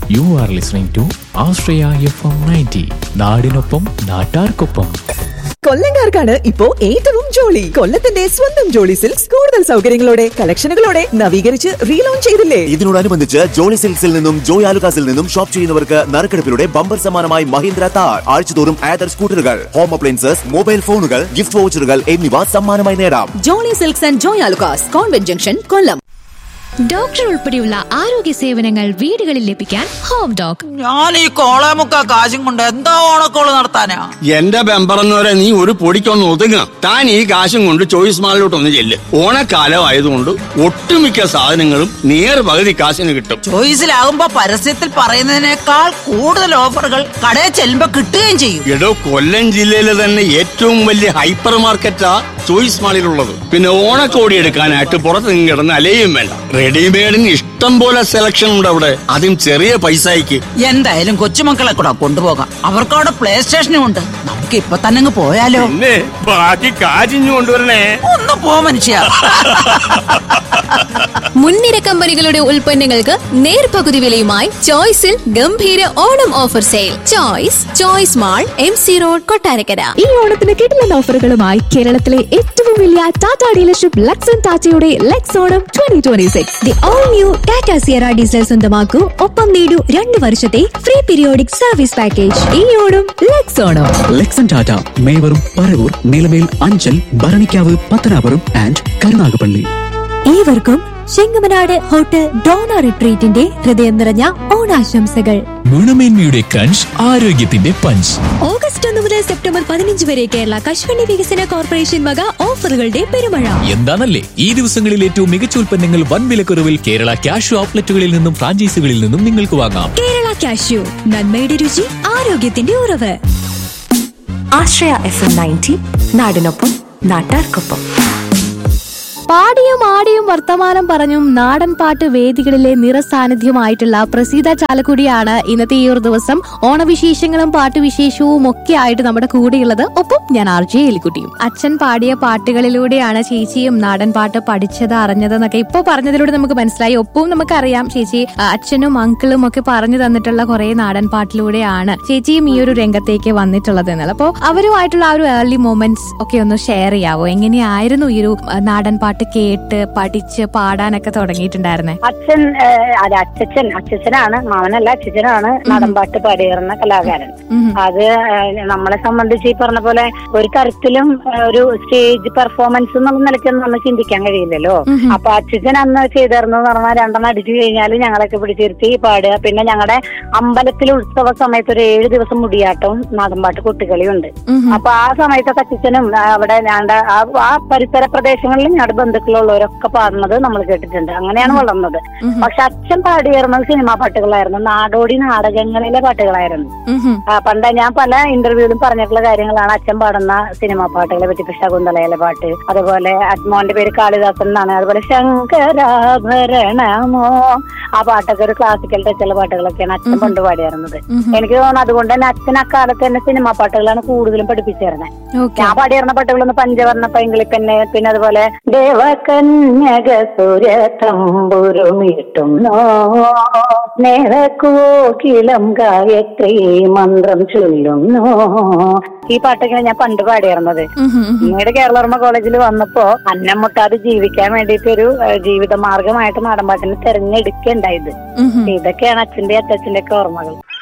You are listening to Astraya FM 90. നാടിനൊപ്പം നാട്ടാർക്കൊപ്പം. കൊല്ലംകാർക്കാണ് ഇപ്പോ ഏറ്റവും ജോളി. കൊല്ലത്തിന്റെ സ്വന്തം ജോളി സിൽക്സ് കൂടുതൽ സൗകര്യങ്ങളോടെ കളക്ഷനുകളോടെ നവീകരിച്ച് റീലോഞ്ച് ചെയ്തില്ലേ? ഇതിനോടനുബന്ധിച്ച് ജോളി സിൽക്സിൽ നിന്നും ജോയ് ആലുകാസിൽ നിന്നും ഷോപ്പ് ചെയ്യുന്നവർക്ക് നറുക്കെടുപ്പിലൂടെ ബമ്പർ സമ്മാനമായി മഹീന്ദ്ര താർ, ആഴ്ചതോറും ആദർ സ്കൂട്ടറുകൾ, ഹോം അപ്ലയൻസസ്, മൊബൈൽ ഫോണുകൾ, ഗിഫ്റ്റ് വൗച്ചറുകൾ എന്നിവ സമ്മാനമായി നേടാം. Jolly silks and Joy Alukkas, convent junction, Kollam. Doctor ഉൾപ്പെടെയുള്ള ആരോഗ്യ സേവനങ്ങൾ വീടുകളിൽ ലഭിക്കാൻ ഹോം ഡോക്. ഞാൻ ഈ കോളേമുക്ക കാശും കൊണ്ട് എന്താ ഓണക്കോള് നടത്താനാ? എന്റെ ബെമ്പറന്നവരെ നീ ഒരു പൊടിക്കൊന്ന് ഒതുങ്ങണം. താൻ ഈ കാശും കൊണ്ട് ചോയ്സ് മാളിലോട്ടൊന്ന് ചെല്ല്. ഓണക്കാലം ആയതുകൊണ്ട് ഒട്ടുമിക്ക സാധനങ്ങളും നേർ പകുതി കാശിന് കിട്ടും. ചോയ്സിലാകുമ്പോ പരസ്യത്തിൽ പറയുന്നതിനേക്കാൾ കൂടുതൽ ഓഫറുകൾ കടയിൽ ചെല്ലുമ്പോ കിട്ടുകയും ചെയ്യും. എടോ, കൊല്ലം ജില്ലയിലെ തന്നെ ഏറ്റവും വലിയ ഹൈപ്പർ മാർക്കറ്റാ ചോയ്സ് മാളിലുള്ളത്. പിന്നെ ഓണക്കോടി എടുക്കാനായിട്ട് പുറത്ത് നിന്ന് കിടന്ന് അലയും വേണ്ട. റെഡിമെയ്ഡിന് ഇഷ്ടം പോലെ സെലക്ഷൻ ഉണ്ട് അവിടെ, അതും ചെറിയ പൈസയ്ക്ക്. എന്തായാലും കൊച്ചുമക്കളെ കൂടെ കൊണ്ടുപോകാം, അവർക്ക് അവിടെ പ്ലേ സ്റ്റേഷനും ഉണ്ട്. നമുക്ക് ഇപ്പൊ തന്നെ പോയാലോ? പിന്നെ ബാക്കി കാശിഞ്ഞു കൊണ്ടുവരണേ. ഒന്ന് പോ മനുഷ്യ. മുൻനിര കമ്പനികളുടെ ഉൽപ്പന്നങ്ങൾക്ക് നേർപകുതി വിലയുമായി ചോയ്സിൽ ഗംഭീര Onam offer sale. Choice mall, MC road, Kottarakkara. ഈ ഓണത്തിന് കിടിലൻ ഓഫറുകളുമായി കേരളത്തിലെ ഏറ്റവും വലിയ ടാറ്റ ഡീലർഷിപ്പ് ലക്സൺ ടാറ്റയുടെ Lex Onam 2026. The all new Tata Sierra diesel സ്വന്തമാക്കൂ. ഒപ്പം നേടൂ 2 വർഷത്തെ ഫ്രീ പീരിയോഡിക് സർവീസ് പാക്കേജ്. ഈ ഓണം ലെക്സ് ഓണം. ലെക്സൺ ടാറ്റ മേവറും പറവൂർ, നിലമേൽ, അഞ്ചൽ, ഭരണിക്കാവ്, പത്തനാപുരം ആൻഡ് കരുനാഗപ്പള്ളി. ഏവർക്കും ചെങ്ങമനാട് ഹോട്ടൽ ഡോണ റിട്രീറ്റിന്റെ ഹൃദയം നിറഞ്ഞ ഓണാശംസകൾ. ഗുണമേന്മയുടെ ക്രഞ്ച്, ആരോഗ്യത്തിന്റെ പഞ്ച്. ഓഗസ്റ്റ് 1 മുതൽ സെപ്റ്റംബർ 15 വരെ കേരള കശുവണ്ടി വികസന കോർപ്പറേഷൻ വക ഓഫറുകളുടെ പെരുമഴ. എന്താണല്ലേ ഈ ദിവസങ്ങളിൽ ഏറ്റവും മികച്ച ഉൽപ്പന്നങ്ങൾ വൻ വിലക്കുറവിൽ കേരള കാഷ്യൂ ഔട്ട്ലെറ്റുകളിൽ നിന്നും ഫ്രാഞ്ചൈസികളിൽ നിന്നും നിങ്ങൾക്ക് വാങ്ങാം. കേരള കാഷ്യൂ, നന്മയുടെ രുചി, ആരോഗ്യത്തിന്റെ ഉറവ്. ആശ്രയ FM 90, നാടിനൊപ്പം നാട്ടാർക്കൊപ്പം. പാടിയും ആടിയും വർത്തമാനം പറഞ്ഞും നാടൻ പാട്ട് വേദികളിലെ നിറസാന്നിധ്യമായിട്ടുള്ള പ്രസീത ചാലക്കുടിയാണ് ഇന്നത്തെ ഈ ഒരു ദിവസം ഓണവിശേഷങ്ങളും പാട്ടുവിശേഷവും ഒക്കെ ആയിട്ട് നമ്മുടെ കൂടെയുള്ളത്. ഒപ്പം ഞാൻ RJ എലിക്കുട്ടിയും. അച്ഛൻ പാടിയ പാട്ടുകളിലൂടെയാണ് ചേച്ചിയും നാടൻ പാട്ട് പഠിച്ചത്, അറിഞ്ഞത് എന്നൊക്കെ ഇപ്പൊ പറഞ്ഞതിലൂടെ നമുക്ക് മനസ്സിലായി. ഒപ്പവും നമുക്കറിയാം ചേച്ചി അച്ഛനും അങ്കിളും ഒക്കെ പറഞ്ഞു തന്നിട്ടുള്ള കുറെ നാടൻ പാട്ടിലൂടെയാണ് ചേച്ചിയും ഈ ഒരു രംഗത്തേക്ക് വന്നിട്ടുള്ളത് എന്നുള്ളത്. അപ്പോ അവരുമായിട്ടുള്ള ആ ഒരു ഏർലി മൊമെന്റ്സ് ഒക്കെ ഒന്ന് ഷെയർ ചെയ്യാവോ? എങ്ങനെയായിരുന്നു ഈ ഒരു നാടൻ പാട്ട് കേട്ട് പഠിച്ച് പാടാനൊക്കെ തുടങ്ങിയിട്ടുണ്ടായിരുന്നേ? അച്ഛനാണ്, മാമനല്ല, അച്ഛനാണ് നാടൻപാട്ട് പാടിയിരുന്ന കലാകാരൻ. അത് നമ്മളെ സംബന്ധിച്ച് ഈ പറഞ്ഞ പോലെ ഒരു തരത്തിലും ഒരു സ്റ്റേജ് പെർഫോമൻസ് എന്നുള്ള നിലയ്ക്കൊന്നും നമ്മൾ ചിന്തിക്കാൻ കഴിയില്ലല്ലോ. അപ്പൊ അച്ഛൻ അന്ന് ചെയ്തിരുന്നു പറഞ്ഞാൽ 2 അടിച്ചു കഴിഞ്ഞാൽ ഞങ്ങളൊക്കെ പിടിച്ചിരുത്തി പാടുക. പിന്നെ ഞങ്ങളുടെ അമ്പലത്തിലെ ഉത്സവ സമയത്ത് ഒരു 7 ദിവസം മുടിയാട്ടവും നാടൻപാട്ട് കുട്ടികളിയുണ്ട്. അപ്പൊ ആ സമയത്തൊക്കെ അച്ഛനും അവിടെ ഞങ്ങളുടെ ആ പരിസര പ്രദേശങ്ങളിൽ ഞങ്ങളുടെ ബന്ധുക്കളുള്ളവരൊക്കെ പാടുന്നത് നമ്മൾ കേട്ടിട്ടുണ്ട്. അങ്ങനെയാണ് വളർന്നത്. പക്ഷെ അച്ഛൻ പാടിയിരുന്നത് സിനിമാ പാട്ടുകളായിരുന്നു, നാടോടി നാടകങ്ങളിലെ പാട്ടുകളായിരുന്നു. പണ്ട് ഞാൻ പല ഇന്റർവ്യൂവിലും പറഞ്ഞിട്ടുള്ള കാര്യങ്ങളാണ് അച്ഛൻ പാടുന്ന സിനിമാ പാട്ടുകളെ പറ്റി. ശകുന്തളയിലെ പാട്ട്, അതുപോലെ മോന്റെ പേര് കാളിദാസൻ എന്നാണ്, അതുപോലെ ശങ്കരാഭരണമോ, ആ പാട്ടൊക്കെ ഒരു ക്ലാസിക്കൽ ടച്ചുള്ള പാട്ടുകളൊക്കെയാണ് അച്ഛൻ പണ്ട് പാടിയിരുന്നത്. എനിക്ക് തോന്നുന്നു അതുകൊണ്ട് തന്നെ അച്ഛൻ അക്കാലത്ത് തന്നെ സിനിമാ പാട്ടുകളാണ് കൂടുതലും പഠിപ്പിച്ചിരുന്നത്. ഞാൻ പാടിയിരുന്ന പാട്ടുകളൊന്ന് പഞ്ചവർണ്ണ പൈങ്കിളിപ്പെന്നെ, പിന്നെ അതുപോലെ ദേവകന്യകസുര തമ്പുരുമിട്ടുന്നോ, സ്നേഹക്കോകിലം ഗായത്രി മന്ത്രം ചൊല്ലുന്നോ, ഈ പാട്ടൊക്കെയാണ് ഞാൻ പണ്ട് പാടിയിരുന്നത്. പിന്നീട് കേരളവർമ്മ കോളേജിൽ വന്നപ്പോ അന്നം മുട്ടാതെ ജീവിക്കാൻ വേണ്ടിയിട്ട് ഒരു ജീവിത മാർഗമായിട്ട് നാടൻപാട്ടിനെ തെരഞ്ഞെടുക്കുകയുണ്ടായത്. ഇതൊക്കെയാണ് അച്ഛന്റെ അച്ഛന്റെ ഒക്കെ ഓർമ്മകൾ.